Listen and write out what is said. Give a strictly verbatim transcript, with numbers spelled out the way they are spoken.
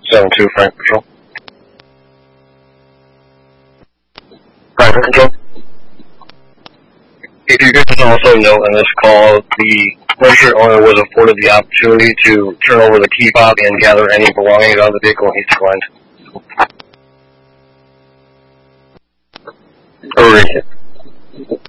seven two Frank Patrol. Frank Patrol. If you could just also note in this call, the registered owner was afforded the opportunity to turn over the key fob and gather any belongings out of the vehicle, and he's declined. Over.